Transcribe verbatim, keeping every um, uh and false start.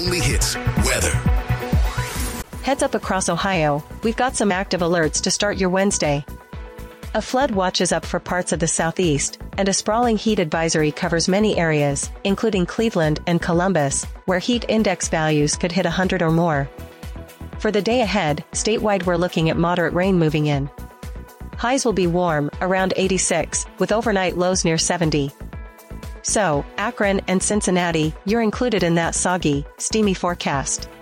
only hits weather. Heads up across Ohio, we've got some active alerts to start your Wednesday. A flood watch is up for parts of the southeast, and a sprawling heat advisory covers many areas, including Cleveland and Columbus, where heat index values could hit one hundred or more. For the day ahead, statewide we're looking at moderate rain moving in. Highs will be warm, around eighty-six, with overnight lows near seventy. So, Akron and Cincinnati, you're included in that soggy, steamy forecast.